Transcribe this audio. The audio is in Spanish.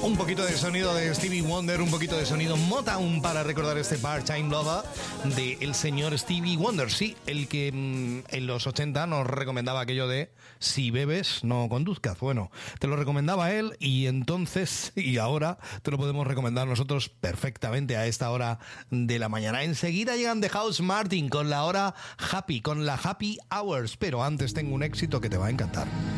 Un poquito de sonido de Stevie Wonder, un poquito de sonido Motown para recordar este Part-Time Lover de el señor Stevie Wonder. Sí, el que en los 80 nos recomendaba aquello de si bebes, no conduzcas. Bueno, te lo recomendaba él y entonces, y ahora te lo podemos recomendar nosotros perfectamente a esta hora de la mañana. Enseguida llegan The House Martin con la hora Happy, con la Happy Hours, pero antes tengo un éxito que te va a encantar.